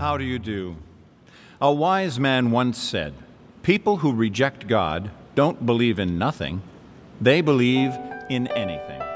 How do you do? A wise man once said, "People who reject God don't believe in nothing, they believe in anything."